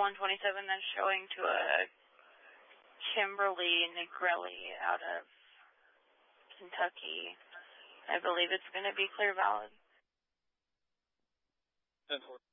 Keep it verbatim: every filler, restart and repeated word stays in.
one twenty-seven that's showing to a Kimberly Negrelli out of Kentucky. I believe it's going to be clear valid. ten four.